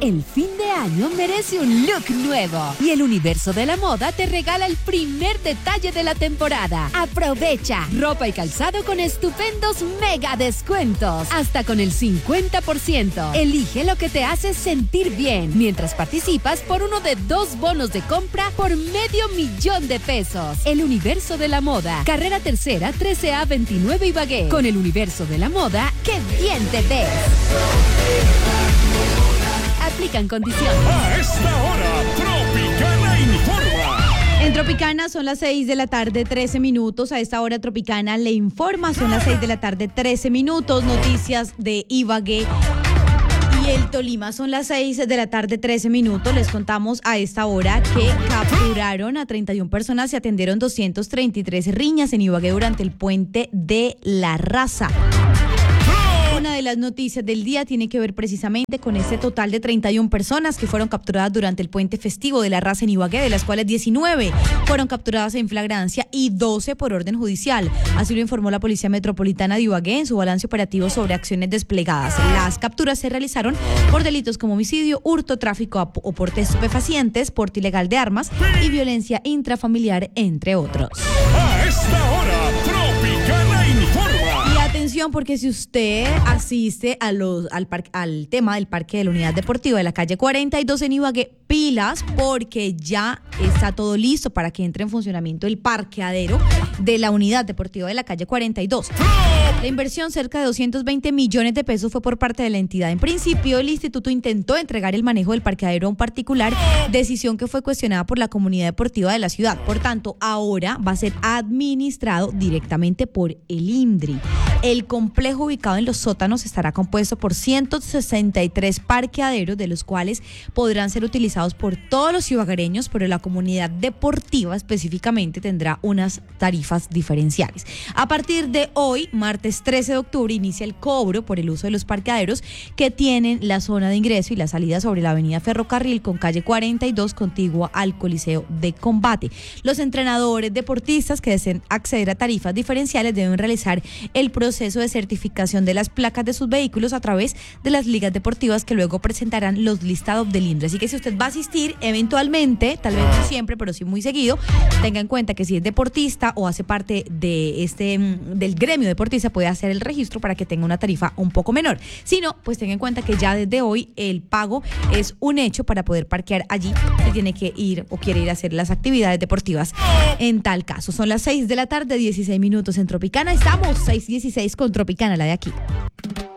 El fin de año merece un look nuevo y el universo de la moda te regala el primer detalle de la temporada. Aprovecha ropa y calzado con estupendos mega descuentos, hasta con el 50%. Elige lo que te hace sentir bien mientras participas por uno de 2 bonos de compra por $500,000 El universo de la moda, carrera tercera 13A 29 Ibagué. Con el universo de la moda, ¡qué bien te ves! Aplican condiciones. A esta hora, Tropicana informa. En Tropicana son las 6 de la tarde, 13 minutos. A esta hora Tropicana le informa, son las 6 de la tarde, 13 minutos. Noticias de Ibagué y el Tolima, son las 6 de la tarde, 13 minutos. Les contamos a esta hora que capturaron a 31 personas y atendieron 233 riñas en Ibagué durante el puente de La Raza. Una de las noticias del día tiene que ver precisamente con este total de 31 personas que fueron capturadas durante el puente festivo de La Raza en Ibagué, de las cuales 19 fueron capturadas en flagrancia y 12 por orden judicial. Así lo informó la Policía Metropolitana de Ibagué en su balance operativo sobre acciones desplegadas. Las capturas se realizaron por delitos como homicidio, hurto, tráfico o porte de estupefacientes, porte ilegal de armas y violencia intrafamiliar, entre otros. A esta hora, Tropicana informa. Atención, porque si usted asiste al tema del parque de la unidad deportiva de la calle 42 en Ibagué, pilas, porque ya está todo listo para que entre en funcionamiento el parqueadero de la unidad deportiva de la calle 42. La inversión, cerca de 220 millones de pesos, fue por parte de la entidad. En principio, el instituto intentó entregar el manejo del parqueadero a un particular, decisión que fue cuestionada por la comunidad deportiva de la ciudad. Por tanto, ahora va a ser administrado directamente por el INDRI. El complejo, ubicado en los sótanos, estará compuesto por 163 parqueaderos, de los cuales podrán ser utilizados por todos los ibaguereños, pero la comunidad deportiva específicamente tendrá unas tarifas diferenciales. A partir de hoy, martes 13 de octubre, inicia el cobro por el uso de los parqueaderos que tienen la zona de ingreso y la salida sobre la avenida Ferrocarril con calle 42, contigua al Coliseo de Combate. Los entrenadores deportistas que deseen acceder a tarifas diferenciales deben realizar el proceso de certificación de las placas de sus vehículos a través de las ligas deportivas, que luego presentarán los listados del INDRI. Así que si usted va a asistir eventualmente, tal vez no siempre, pero sí muy seguido, tenga en cuenta que si es deportista o hace parte de del gremio deportista, puede hacer el registro para que tenga una tarifa un poco menor. Si no, pues tenga en cuenta que ya desde hoy el pago es un hecho para poder parquear allí. Se tiene que ir o quiere ir a hacer las actividades deportivas en tal caso. Son las 6 de la tarde, 16 minutos en Tropicana. Estamos 6:16 con Tropicana, la de aquí.